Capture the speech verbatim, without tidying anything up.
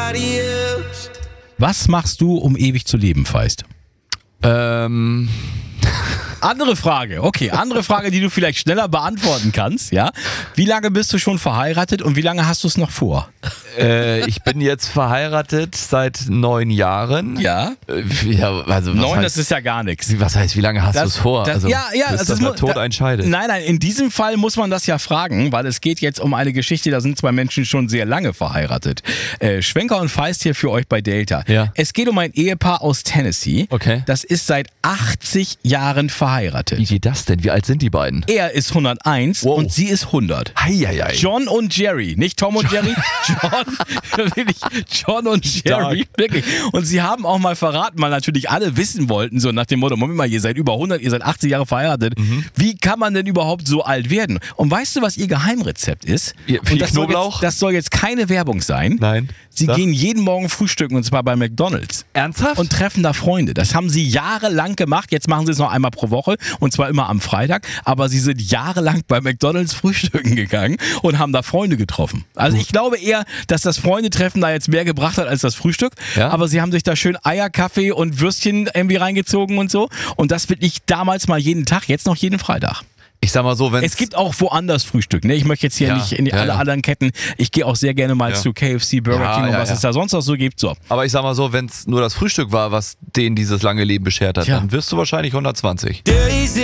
somebody else. Was machst du, um ewig zu leben, Feist? Ähm... Andere Frage, okay, andere Frage, die du vielleicht schneller beantworten kannst, ja? Wie lange bist du schon verheiratet und wie lange hast du es noch vor? Äh, ich bin jetzt verheiratet seit neun Jahren. Ja? Äh, ja also was Neun, heißt, das ist ja gar nichts. Was heißt, wie lange hast du Das- es vor? das- also, ja, ja, bis das das ist der nur- Tod da- entscheidet. Nein, nein, in diesem Fall muss man das ja fragen, weil es geht jetzt um eine Geschichte, da sind zwei Menschen schon sehr lange verheiratet. Äh, Schwenker und Feist hier für euch bei Delta. Ja. Es geht um ein Ehepaar aus Tennessee. Okay. Das ist seit achtzig Jahren verheiratet. Wie geht das denn? Wie alt sind die beiden? Er ist hunderteins Wow. und sie ist hundert. Eieiei. John und Jerry, nicht Tom und Jerry, John, wirklich, John und Jerry, wirklich. Und sie haben auch mal verraten, weil natürlich alle wissen wollten, so nach dem Motto, Moment mal, ihr seid über hundert, ihr seid achtzig Jahre verheiratet, Mhm. wie kann man denn überhaupt so alt werden? Und weißt du, was ihr Geheimrezept ist? Ja, viel und das soll, Knoblauch? jetzt, das soll jetzt keine Werbung sein. Nein. Sie Sag. gehen jeden Morgen frühstücken und zwar bei McDonald's. Ernsthaft? Und treffen da Freunde. Das haben sie jahrelang gemacht. Jetzt machen sie es noch einmal pro Woche und zwar immer am Freitag. Aber sie sind jahrelang bei McDonald's frühstücken gegangen und haben da Freunde getroffen. Also ich glaube eher, dass das Freundetreffen da jetzt mehr gebracht hat als das Frühstück. Ja? Aber sie haben sich da schön Eier, Kaffee und Würstchen irgendwie reingezogen und so. Und das wirklich damals mal jeden Tag, jetzt noch jeden Freitag. ich sag mal so, wenn Es gibt auch woanders Frühstück. Ne? Ich möchte jetzt hier Ja, nicht in die, ja, alle ja. anderen Ketten. Ich gehe auch sehr gerne mal Ja. zu K F C, Burger Ja, King und ja, was ja. es da sonst noch so gibt. So. aber ich sag mal so, wenn es nur das Frühstück war, was denen dieses lange Leben beschert hat, Ja. dann wirst du wahrscheinlich hundertzwanzig. Days